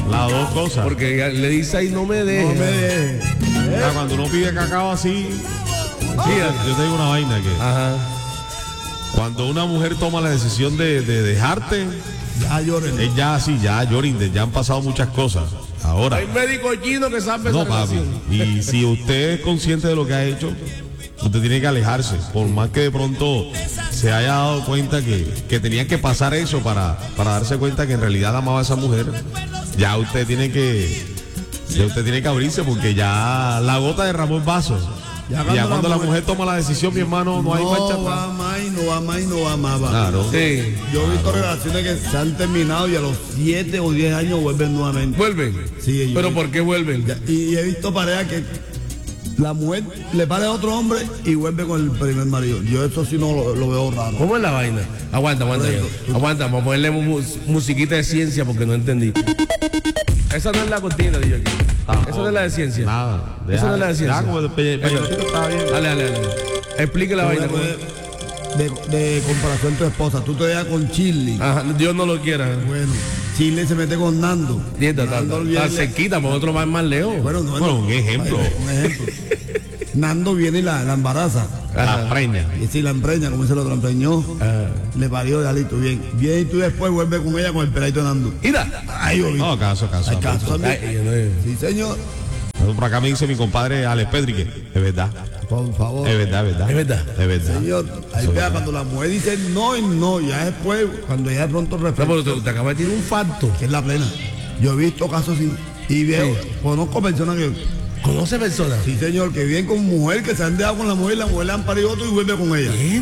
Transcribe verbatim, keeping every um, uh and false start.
Las dos cosas. Porque ella le dice ahí no me deje. No me deje. O sea, cuando uno pide cacao así, sí, yo te digo una vaina que Ajá. cuando una mujer toma la decisión de, de dejarte, Ya lloren. es ya así, ya Yorinde, ya han pasado muchas cosas. Ahora, Hay médicos chinos que saben no, esa papi. relación. Y si usted es consciente de lo que ha hecho, usted tiene que alejarse. Por más que de pronto se haya dado cuenta que, que tenía que pasar eso para, para darse cuenta que en realidad amaba a esa mujer, ya usted tiene que, ya usted tiene que abrirse porque ya la gota derramó el vaso. Ya Ya cuando cuando, la la mujer- mujer toma la decisión, mi hermano, no hay marcha No va atrás. más y no va más y no va más. va. Claro. Sí. Yo he visto relaciones que se han terminado y a los siete o diez años vuelven nuevamente. Vuelven. Sí, ellos- Pero ¿por qué vuelven? Ya, Y he visto parejas que la mujer le para a otro hombre y vuelve con el primer marido. Yo eso sí no lo, lo veo raro. ¿Cómo es la vaina? Aguanta, aguanta. yo. Aguanta, vamos a ponerle mu- musiquita de ciencia porque no entendí. Esa no es la cortina, digo aquí. Esa no es la de ciencia. Nada. Esa no es la de ciencia. Ya, como el pe- peyotito está bien. Dale, dale, dale. Explique la vaina. pues. De, de comparación tu esposa, tú te dejas con Chile. Ajá, Dios no lo quiera. Bueno, Chile se mete con Nando. Nieta, está, Nando está, viene- está cerquita, por otro más, más lejos. Bueno, no, Bueno, un ejemplo. Un ejemplo. Nando viene y la, la embaraza. La preña. Y si la empreña, como se lo empreñó, Ajá. le parió, ya listo, bien. Bien, y tú después vuelves con ella con el peladito de Nando. Mira. Ay, yo vi. No, caso, caso. Hay casos también. Ay, yo no- Sí, señor. Por acá me dice mi compadre Alex Pedri que es verdad. Por favor. Es verdad, es verdad. Es verdad. Es verdad. Señor, ahí Eso vea, es cuando la mujer dice no y no, ya después, cuando ella de pronto No, refleja, pero te, te acabas de tirar un facto. que es la plena. Yo he visto casos así. Y veo, Sí. conozco personas que, ¿Conoce personas? sí señor, que vienen con mujer, que se han dejado con la mujer, la mujer le han parido otro y vuelve con ella.